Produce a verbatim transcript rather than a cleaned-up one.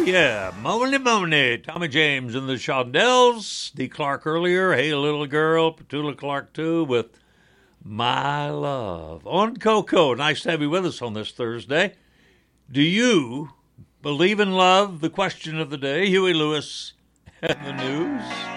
yeah. Money, money. Tommy James and the Shondells. Dee Clark earlier. Hey, Little Girl. Petula Clark, too, with My Love. On Coco. Nice to have you with us on this Thursday. Do you believe in love? The question of the day. Huey Lewis and the news.